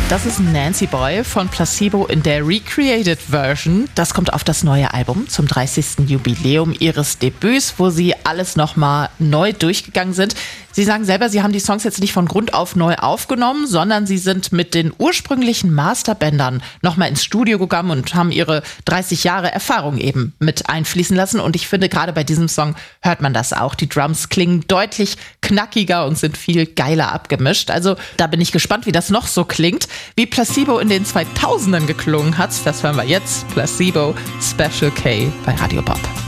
Das ist Nancy Boy von Placebo in der Recreated Version. Das kommt auf das neue Album zum 30. Jubiläum ihres Debüts, wo sie alles nochmal neu durchgegangen sind. Sie sagen selber, sie haben die Songs jetzt nicht von Grund auf neu aufgenommen, sondern sie sind mit den ursprünglichen Masterbändern nochmal ins Studio gegangen und haben ihre 30 Jahre Erfahrung eben mit einfließen lassen. Und ich finde, gerade bei diesem Song hört man das auch. Die Drums klingen deutlich knackiger und sind viel geiler abgemischt. Also da bin ich gespannt, wie das noch so klingt. Wie Placebo in den 2000ern geklungen hat, das hören wir jetzt. Placebo Special K bei Radio Bob.